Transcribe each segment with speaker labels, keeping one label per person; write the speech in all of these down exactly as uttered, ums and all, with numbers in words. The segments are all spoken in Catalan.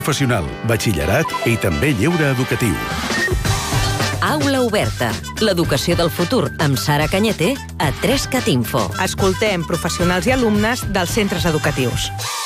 Speaker 1: Professional, batxillerat i també lleure educatiu.
Speaker 2: Aula Oberta, l'educació del futur amb Sara Cañete a tres cat info.
Speaker 3: Escoltem professionals i alumnes dels centres educatius.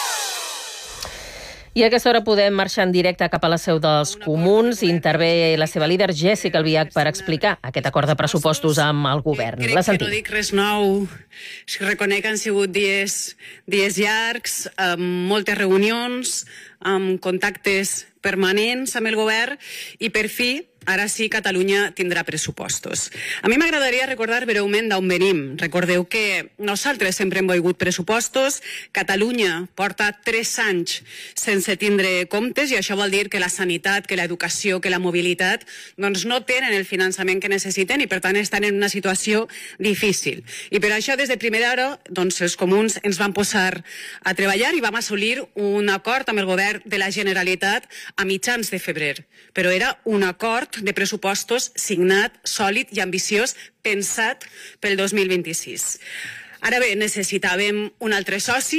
Speaker 4: I a aquesta hora podem marxar en directe cap a la seu dels Comuns. Intervé la seva líder, Jèssica Albiach, per explicar aquest acord de pressupostos amb el govern. La sentim.
Speaker 5: Crec que no dic res nou. Reconec que han sigut dies, dies llargs, amb moltes reunions, amb contactes permanents amb el govern i per fi ara sí Catalunya tindrà pressupostos. A mi m'agradaria recordar breument d'on venim. Recordeu que nosaltres sempre hem volgut pressupostos. Catalunya porta tres anys sense tindre comptes i això vol dir que la sanitat, que l'educació, que la mobilitat doncs no tenen el finançament que necessiten i per tant estan en una situació difícil. I per això des de primera hora doncs, els comuns ens van posar a treballar i vam assolir un acord amb el govern de la Generalitat a mitjans de febrer. Però era un acord de pressupostos signat, sòlid i ambiciós, pensat pel dos mil vint-i-sis. Ara bé, necessitàvem un altre soci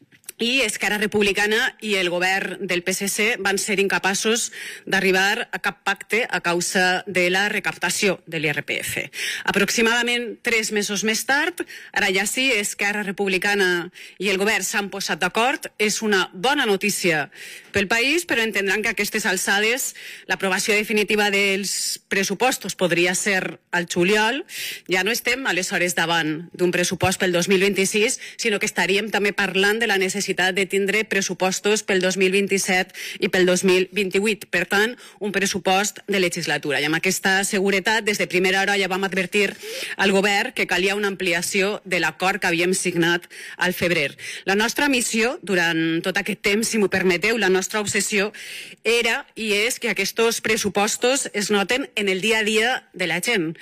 Speaker 5: i Esquerra Republicana i el govern del P S C van ser incapaços d'arribar a cap pacte a causa de la recaptació de l'I R P F. Aproximadament tres mesos més tard, ara ja sí, Esquerra Republicana i el govern s'han posat d'acord. És una bona notícia pel país, però entendran que a aquestes alçades l'aprovació definitiva dels pressupostos podria ser al juliol. Ja no estem aleshores davant d'un pressupost pel dos mil vint-i-sis, sinó que estaríem també parlant de la necessitat de tindre pressupostos pel dos mil vint-i-set i pel dos mil vint-i-vuit. Per tant, un pressupost de legislatura. I amb aquesta seguretat, des de primera hora ja vam advertir al govern que calia una ampliació de l'acord que havíem signat al febrer. La nostra missió, durant tot aquest temps, si m'ho permeteu, la nostra obsessió era i és que aquests pressupostos es noten en el dia a dia de la gent.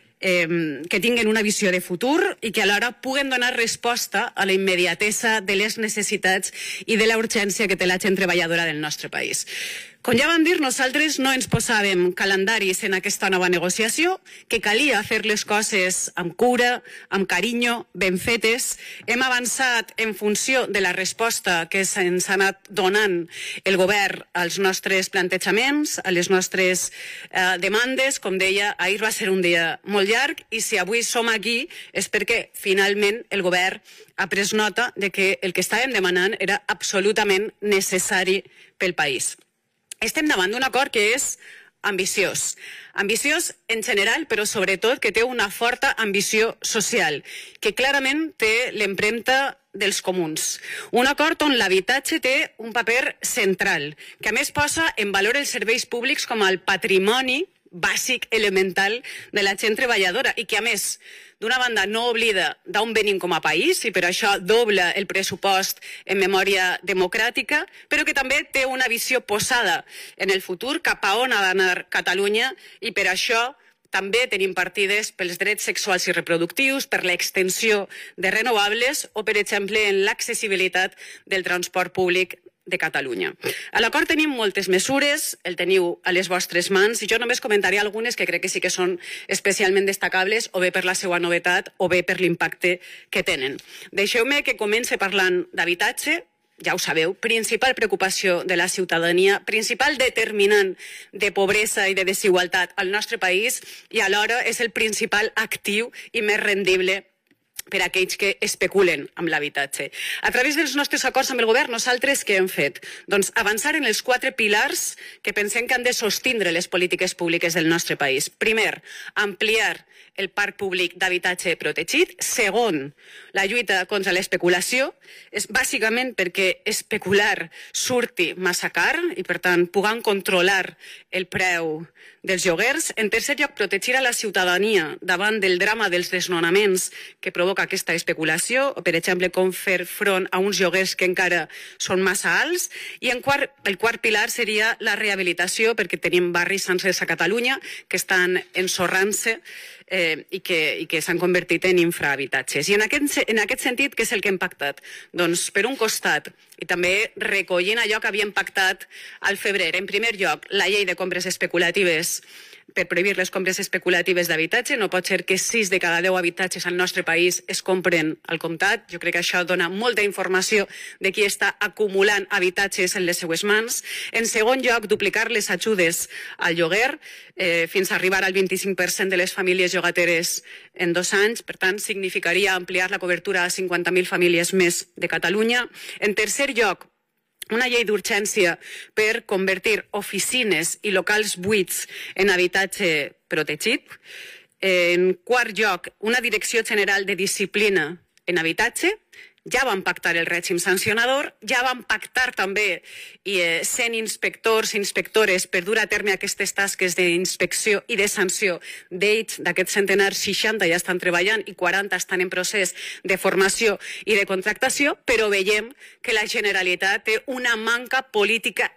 Speaker 5: Eh, que tinguen una visió de futur i que alhora puguen donar resposta a la immediatesa de les necessitats i de la urgència que té la gent treballadora del nostre país. Com ja vam dir, nosaltres no ens posàvem calendaris en aquesta nova negociació, que calia fer les coses amb cura, amb carinyo, ben fetes. Hem avançat en funció de la resposta que se'ns ha anat donant el govern als nostres plantejaments, a les nostres eh, demandes. Com deia, ahir va ser un dia molt llarg i si avui som aquí és perquè finalment el govern ha pres nota de que el que estàvem demanant era absolutament necessari pel país. Estem davant d'un acord que és ambiciós. Ambiciós en general, però sobretot que té una forta ambició social, que clarament té l'empremta dels comuns. Un acord on l'habitatge té un paper central, que a més posa en valor els serveis públics com el patrimoni bàsic, elemental de la gent treballadora i que a més d'una banda no oblida d'on venim com a país i per això dobla el pressupost en memòria democràtica, però que també té una visió posada en el futur cap a on ha d'anar Catalunya i per això també tenim partides pels drets sexuals i reproductius, per l'extensió de renovables o, per exemple, en l'accessibilitat del transport públic de Catalunya. A l'acord tenim moltes mesures, el teniu a les vostres mans i jo només comentaré algunes que crec que sí que són especialment destacables o bé per la seva novetat o bé per l'impacte que tenen. Deixeu-me que comence parlant d'habitatge. Ja ho sabeu, principal preocupació de la ciutadania, principal determinant de pobresa i de desigualtat al nostre país i alhora és el principal actiu i més rendible per a aquells que especulen amb l'habitatge. A través dels nostres acords amb el govern, nosaltres què hem fet? Doncs avançar en els quatre pilars que pensem que han de sostindre les polítiques públiques del nostre país. Primer, ampliar el parc públic d'habitatge protegit. Segon, la lluita contra l'especulació. És bàsicament perquè especular surti massa car i, per tant, puguem controlar el preu dels lloguers. En tercer lloc, protegir a la ciutadania davant del drama dels desnonaments que provoca aquesta especulació, o, per exemple, com fer front a uns lloguers que encara són massa alts. I en quart, el quart pilar seria la rehabilitació, perquè tenim barris sencers a Catalunya que estan ensorrant-se eh, i que, i que s'han convertit en infrahabitatges. I en aquest, en aquest sentit, què és el que hem pactat? Doncs, per un costat, i també recollint allò que havíem pactat al febrer, en primer lloc, la llei de compres especulatives per prohibir les compres especulatives d'habitatge. No pot ser que sis de cada deu habitatges al nostre país es compren al comptat. Jo crec que això dona molta informació de qui està acumulant habitatges en les seues mans. En segon lloc, duplicar les ajudes al lloguer eh, fins a arribar al vint-i-cinc per cent de les famílies llogateres en dos anys. Per tant, significaria ampliar la cobertura a cinquanta mil famílies més de Catalunya. En tercer lloc, una llei d'urgència per convertir oficines i locals buits en habitatge protegit. En quart lloc, una direcció general de disciplina en habitatge. Ja vam pactar el règim sancionador, ja vam pactar també i, eh, sent inspectors i inspectores per dur a terme aquestes tasques d'inspecció i de sanció d'ells, d'aquests centenars, seixanta ja estan treballant i quaranta estan en procés de formació i de contractació, però veiem que la Generalitat té una manca política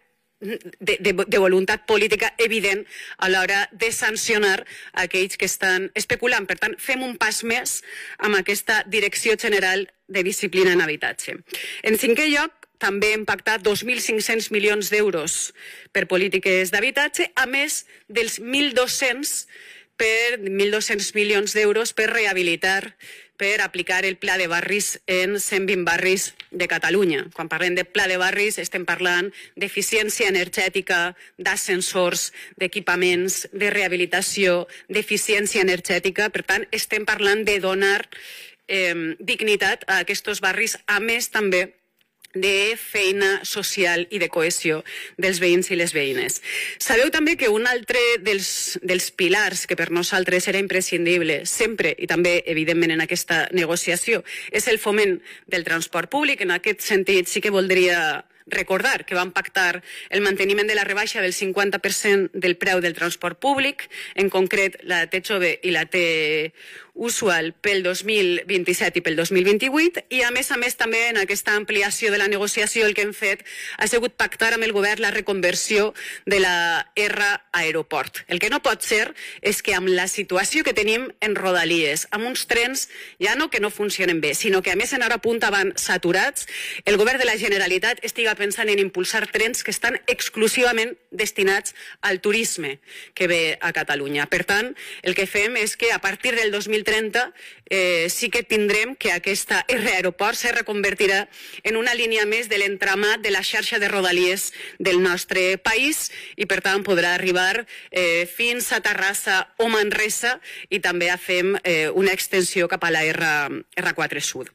Speaker 5: De, de, de voluntat política evident a l'hora de sancionar aquells que estan especulant. Per tant, fem un pas més amb aquesta Direcció General de Disciplina en Habitatge. En cinquè lloc, també hem pactat dos mil cinc-cents milions d'euros per polítiques d'habitatge, a més dels mil dos-cents per mil dos-cents milions d'euros per rehabilitar, per aplicar el pla de barris en cent vint barris de Catalunya. Quan parlem de pla de barris estem parlant d'eficiència energètica, d'ascensors, d'equipaments, de rehabilitació, d'eficiència energètica. Per tant, estem parlant de donar eh, dignitat a aquests barris, a més també de feina social i de cohesió dels veïns i les veïnes. Sabeu també que un altre dels, dels pilars que per nosaltres era imprescindible sempre i també evidentment en aquesta negociació és el foment del transport públic. En aquest sentit sí que voldria recordar que vam pactar el manteniment de la rebaixa del cinquanta per cent del preu del transport públic, en concret la T jove i la T usual pel dos mil vint-i-set i pel dos mil vint-i-vuit, i a més a més també en aquesta ampliació de la negociació el que hem fet ha sigut pactar amb el govern la reconversió de la R aeroport. El que no pot ser és que amb la situació que tenim en Rodalies, amb uns trens ja no que no funcionen bé, sinó que a més en hora punta van saturats, el govern de la Generalitat estiga pensant en impulsar trens que estan exclusivament destinats al turisme que ve a Catalunya. Per tant, el que fem és que a partir del dos mil trenta eh, sí que tindrem que aquesta R aeroport se reconvertirà en una línia més de l'entramat de la xarxa de Rodalies del nostre país i per tant podrà arribar eh, fins a Terrassa o Manresa i també fem eh, una extensió cap a la R quatre Sud.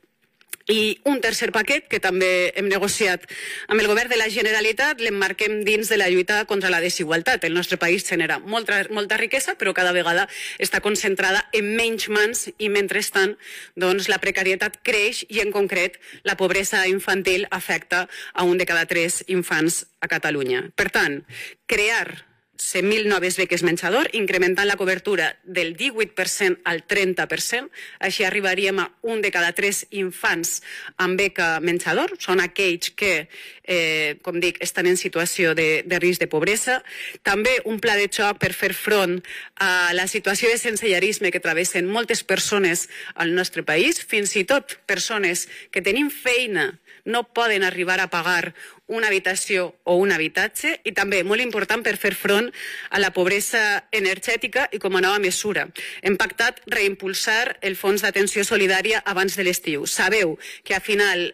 Speaker 5: I un tercer paquet que també hem negociat amb el govern de la Generalitat l'emmarquem dins de la lluita contra la desigualtat. El nostre país genera molta, molta riquesa, però cada vegada està concentrada en menys mans i mentrestant doncs, la precarietat creix i en concret la pobresa infantil afecta a un de cada tres infants a Catalunya. Per tant, crear cent mil noves beques menjador, incrementant la cobertura del divuit per cent al trenta per cent. Així arribaríem a un de cada tres infants amb beca menjador. Són aquells que, eh, com dic, estan en situació de, de risc de pobresa. També un pla de xoc per fer front a la situació de sensellarisme que travessen moltes persones al nostre país, fins i tot persones que tenim feina no poden arribar a pagar una habitació o un habitatge, i també, molt important, per fer front a la pobresa energètica i com a nova mesura. Hem pactat reimpulsar el fons d'atenció solidària abans de l'estiu. Sabeu que a final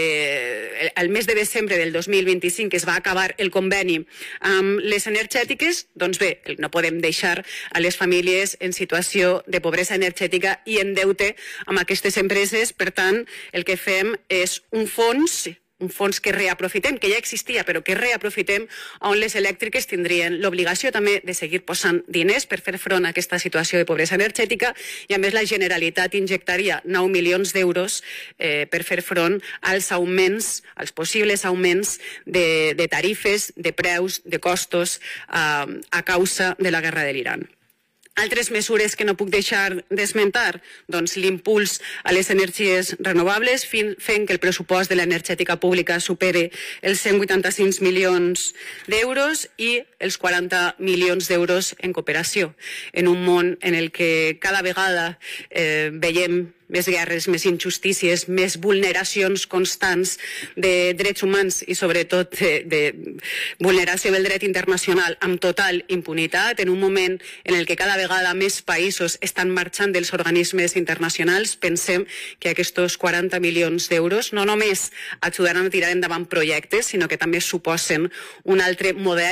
Speaker 5: de, al mes de desembre del dos mil vint-i-cinc es va acabar el conveni amb les energètiques, doncs bé, no podem deixar a les famílies en situació de pobresa energètica i en deute amb aquestes empreses. Per tant, el que fem és un fons un fons que reaprofitem, que ja existia, però que reaprofitem, on les elèctriques tindrien l'obligació també de seguir posant diners per fer front a aquesta situació de pobresa energètica, i a més la Generalitat injectaria nou milions d'euros eh, per fer front als augments, als possibles augments de, de tarifes, de preus, de costos eh, a causa de la guerra de l'Iran. Altres mesures que no puc deixar d'esmentar, doncs l'impuls a les energies renovables, fent que el pressupost de l'energètica pública supere els cent vuitanta-cinc milions d'euros i els quaranta milions d'euros en cooperació, en un món en el que cada vegada eh, veiem més guerres, més injustícies, més vulneracions constants de drets humans i sobretot de, de vulneració del dret internacional amb total impunitat, en un moment en el que cada vegada més països estan marxant dels organismes internacionals. Pensem que aquests quaranta milions d'euros no només ajudaran a tirar endavant projectes, sinó que també suposen un altre model